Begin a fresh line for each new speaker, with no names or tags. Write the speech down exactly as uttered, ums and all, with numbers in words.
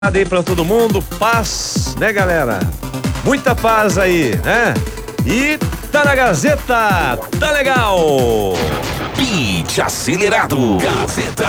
Aí pra todo mundo, paz, né, galera? Muita paz aí, né? E tá na Gazeta, tá legal!
Beat acelerado. Gazeta